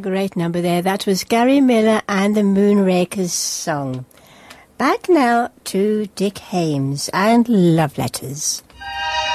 great number there. That was Gary Miller and the Moonrakers song. Back now to Dick Haymes and Love Letters.